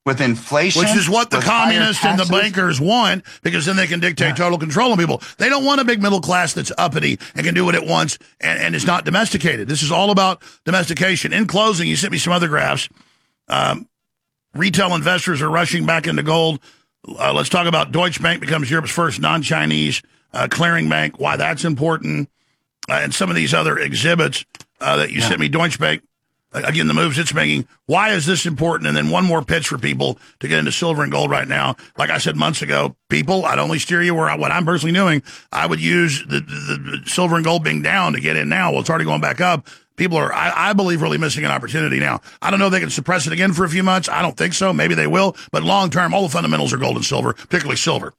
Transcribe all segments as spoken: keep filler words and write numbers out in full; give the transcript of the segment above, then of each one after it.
with inflation. Which is what the communists and the bankers want, because then they can dictate yeah. total control of people. They don't want a big middle class that's uppity and can do what it wants and, and is not domesticated. This is all about domestication. In closing, you sent me some other graphs. Um, retail investors are rushing back into gold. Uh, let's talk about Deutsche Bank becomes Europe's first non-Chinese uh, clearing bank, why that's important, uh, and some of these other exhibits uh, that you yeah. sent me. Deutsche Bank, uh, again, the moves it's making. Why is this important? And then one more pitch for people to get into silver and gold right now. Like I said months ago, people, I'd only steer you where I, what I'm personally doing. I would use the, the, the silver and gold being down to get in now. Well, it's already going back up. People are, I, I believe, really missing an opportunity now. I don't know if they can suppress it again for a few months. I don't think so. Maybe they will. But long term, all the fundamentals are gold and silver, particularly silver.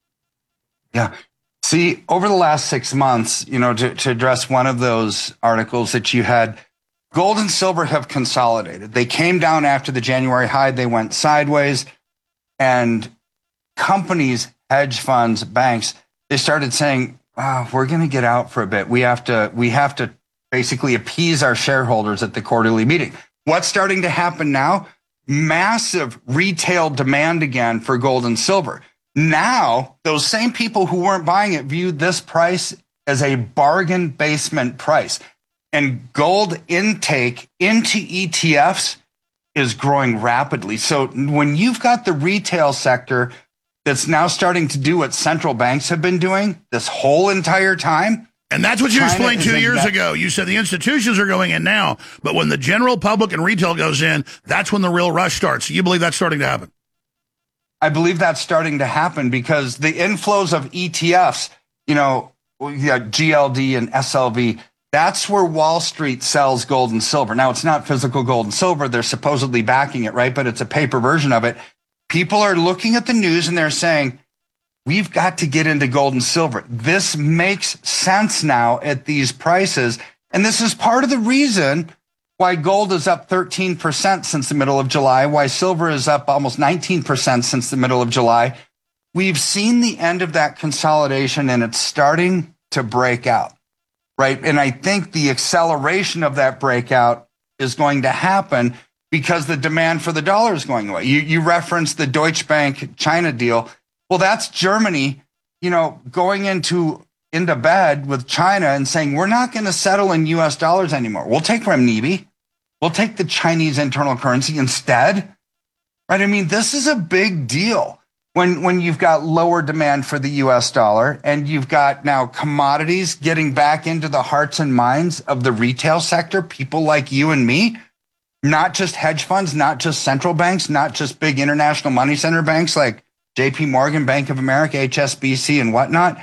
Yeah. See, over the last six months, you know, to, to address one of those articles that you had, gold and silver have consolidated. They came down after the January high. They went sideways. And companies, hedge funds, banks, they started saying, oh, we're going to get out for a bit. We have to, we have to, basically appease our shareholders at the quarterly meeting. What's starting to happen now? Massive retail demand again for gold and silver. Now, those same people who weren't buying it viewed this price as a bargain basement price. And gold intake into E T Fs is growing rapidly. So when you've got the retail sector that's now starting to do what central banks have been doing this whole entire time, and that's what you China explained two years that- ago. You said the institutions are going in now, but when the general public and retail goes in, that's when the real rush starts. You believe that's starting to happen? I believe that's starting to happen because the inflows of E T Fs, you know, G L D and S L V, that's where Wall Street sells gold and silver. Now, it's not physical gold and silver. They're supposedly backing it, right? But it's a paper version of it. People are looking at the news and they're saying, we've got to get into gold and silver. This makes sense now at these prices. And this is part of the reason why gold is up thirteen percent since the middle of July, why silver is up almost nineteen percent since the middle of July. We've seen the end of that consolidation and it's starting to break out, right? And I think the acceleration of that breakout is going to happen because the demand for the dollar is going away. You, you referenced the Deutsche Bank China deal. Well, that's Germany, you know, going into into bed with China and saying, we're not going to settle in U S dollars anymore. We'll take renminbi. We'll take the Chinese internal currency instead. Right? I mean, this is a big deal when, when you've got lower demand for the U S dollar and you've got now commodities getting back into the hearts and minds of the retail sector, people like you and me, not just hedge funds, not just central banks, not just big international money center banks like J P Morgan, Bank of America, H S B C, and whatnot.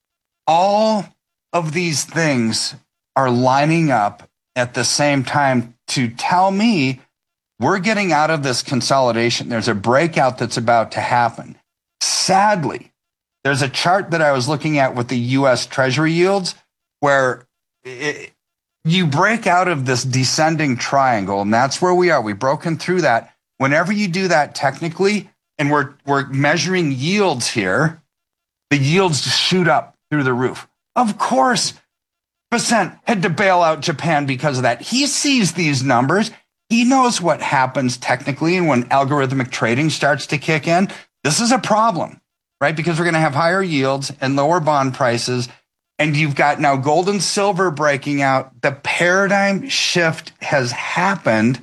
All of these things are lining up at the same time to tell me we're getting out of this consolidation. There's a breakout that's about to happen. Sadly, there's a chart that I was looking at with the U S Treasury yields where it, you break out of this descending triangle, and that's where we are. We've broken through that. Whenever you do that technically, and we're we're measuring yields here, the yields shoot up through the roof. Of course, Percent had to bail out Japan because of that. He sees these numbers. He knows what happens technically, and when algorithmic trading starts to kick in, this is a problem, right? Because we're going to have higher yields and lower bond prices, and you've got now gold and silver breaking out. The paradigm shift has happened,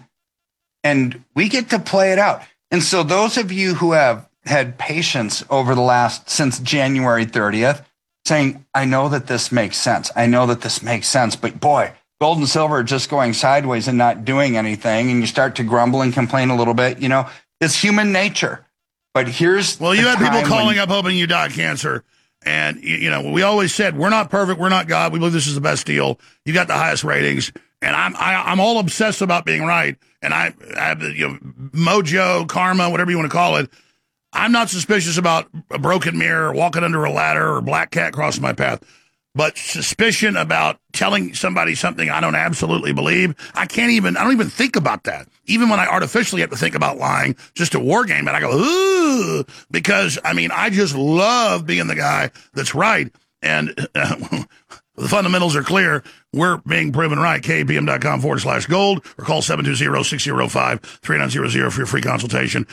and we get to play it out. And so those of you who have had patience over the last, since January thirtieth, saying, I know that this makes sense. I know that this makes sense, but boy, gold and silver are just going sideways and not doing anything. And you start to grumble and complain a little bit, you know, it's human nature. But here's well, you had people calling when, up hoping you die of cancer. And, you know, we always said, we're not perfect. We're not God. We believe this is the best deal. You got the highest ratings. And I'm I, I'm all obsessed about being right. And I, I have the, you know, mojo, karma, whatever you want to call it. I'm not suspicious about a broken mirror, walking under a ladder, or black cat crossing my path. But suspicion about telling somebody something I don't absolutely believe, I can't even, I don't even think about that. Even when I artificially have to think about lying, just a war game, and I go, ooh, because, I mean, I just love being the guy that's right. And uh, the fundamentals are clear. We're being proven right. K P M dot com forward slash gold or call seven two zero, six zero five, three nine zero zero for your free consultation.